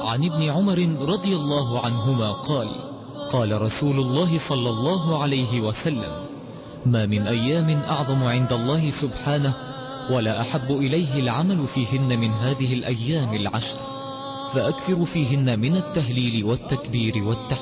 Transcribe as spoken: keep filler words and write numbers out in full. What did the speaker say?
عن ابن عمر رضي الله عنهما قال قال رسول الله صلى الله عليه وسلم: ما من أيام أعظم عند الله سبحانه ولا أحب إليه العمل فيهن من هذه الأيام العشر، فأكثر فيهن من التهليل والتكبير والتحميد.